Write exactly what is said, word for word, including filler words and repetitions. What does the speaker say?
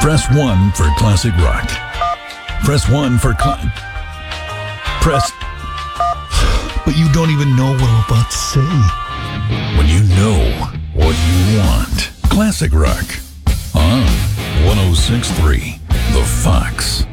Press one for classic rock. Press one for cla- Press. But you don't even know what I'm about to say. When you know what you want. Classic rock on one oh six point three The Fox.